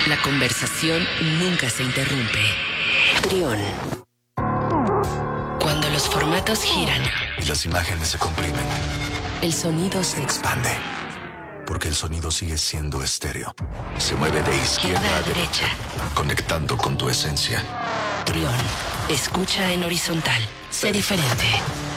La conversación nunca se interrumpe. Trión. Cuando los formatos giran y las imágenes se comprimen, el sonido se expande. Porque el sonido sigue siendo estéreo. Se mueve de izquierda a derecha, conectando con tu esencia. Trión. Escucha en horizontal. Sé diferente.